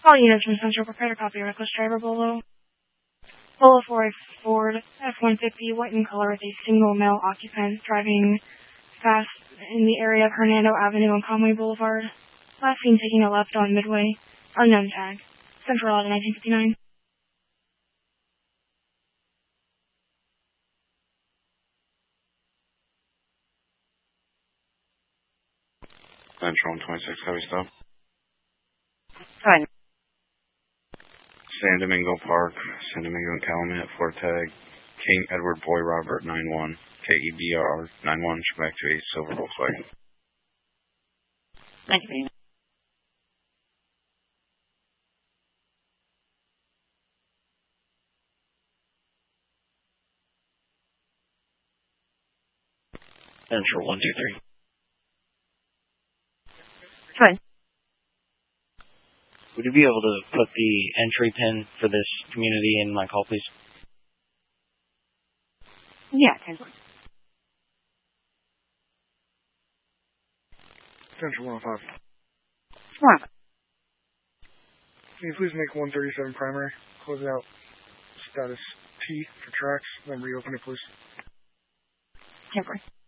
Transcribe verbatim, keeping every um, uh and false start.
All units from Central, prepare to copy. Reckless driver Bolo. Bolo for a Ford F one fifty, white in color with a single male occupant driving fast in the area of Hernando Avenue and Conway Boulevard. Last seen taking a left on Midway. Unknown tag. Central out of nineteen fifty-nine. Central one twenty-six, heavy stop. Fine. San Domingo Park, San Domingo and Calumet, Ford tag, King Edward Boy Robert nine one, K E B R nine one, back to eight Silver Volkswagen. Thank you. Central one two three. Fine. Would you be able to put the entry pin for this community in my call, please? Yeah, ten four. Central one oh five. One. Can you please make one thirty-seven primary? Close it out. Status T for tracks, then reopen it, please. ten four.